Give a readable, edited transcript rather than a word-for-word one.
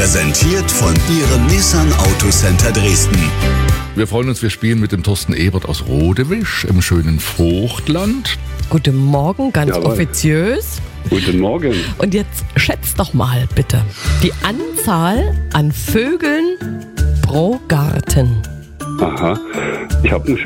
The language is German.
Präsentiert von Ihrem Nissan Autocenter Dresden. Wir freuen uns, wir spielen mit dem Thorsten Ebert aus Rodewisch im schönen Vogtland. Guten Morgen, ganz Jawohl. offiziös. Guten Morgen. Und jetzt schätzt doch mal bitte die Anzahl an Vögeln pro Garten. Aha. Ich habe